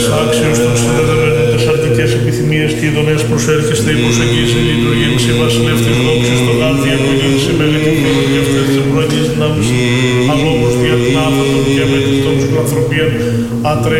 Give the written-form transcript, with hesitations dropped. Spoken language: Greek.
Άξιος των συνδεδεμένων τις αρνητικές επιθυμίες και ειδονές προσέρχεστε η προσεγγίση λειτουργήν σε βασιλεύτης δόξης στο γάλθι ακολύνση με λειτουργούν και αυτές τις πρωινές δυνάμεις αλόγους δια την άφατον και αμέτρητον φιλανθρωπίαν ατρέ